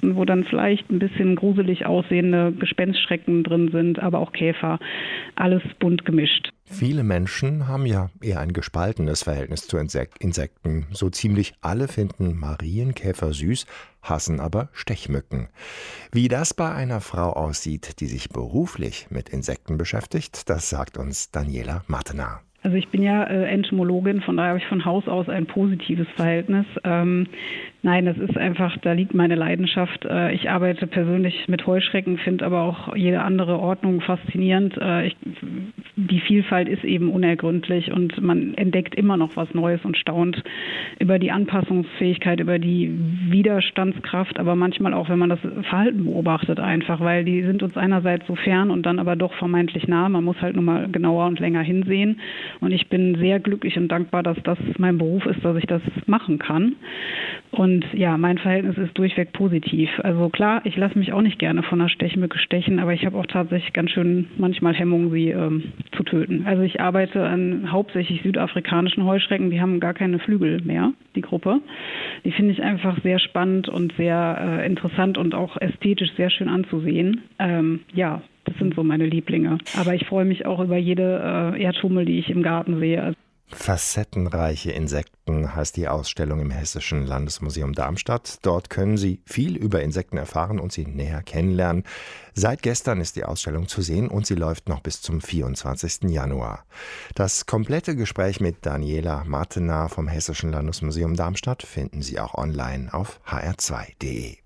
wo dann vielleicht ein bisschen gruselig aussehende Gespenstschrecken drin sind, aber auch Käfer. Alles bunt gemischt. Viele Menschen haben ja eher ein gespaltenes Verhältnis zu Insekten. So ziemlich alle finden Marienkäfer süß, hassen aber Stechmücken. Wie das bei einer Frau aussieht, die sich beruflich mit Insekten beschäftigt, das sagt uns Daniela Martener. Also ich bin ja Entomologin, von daher habe ich von Haus aus ein positives Verhältnis. Nein, das ist einfach, da liegt meine Leidenschaft. Ich arbeite persönlich mit Heuschrecken, finde aber auch jede andere Ordnung faszinierend. Die Vielfalt ist eben unergründlich und man entdeckt immer noch was Neues und staunt über die Anpassungsfähigkeit, über die Widerstandskraft, aber manchmal auch, wenn man das Verhalten beobachtet einfach, weil die sind uns einerseits so fern und dann aber doch vermeintlich nah. Man muss halt nur mal genauer und länger hinsehen. Und ich bin sehr glücklich und dankbar, dass das mein Beruf ist, dass ich das machen kann. Und ja, mein Verhältnis ist durchweg positiv. Also klar, ich lasse mich auch nicht gerne von einer Stechmücke stechen, aber ich habe auch tatsächlich ganz schön manchmal Hemmungen, sie zu töten. Also ich arbeite an hauptsächlich südafrikanischen Heuschrecken, die haben gar keine Flügel mehr, die Gruppe. Die finde ich einfach sehr spannend und sehr interessant und auch ästhetisch sehr schön anzusehen. Ja, das sind so meine Lieblinge. Aber ich freue mich auch über jede Erdhummel, die ich im Garten sehe. Facettenreiche Insekten heißt die Ausstellung im Hessischen Landesmuseum Darmstadt. Dort können Sie viel über Insekten erfahren und sie näher kennenlernen. Seit gestern ist die Ausstellung zu sehen und sie läuft noch bis zum 24. Januar. Das komplette Gespräch mit Daniela Martener vom Hessischen Landesmuseum Darmstadt finden Sie auch online auf hr2.de.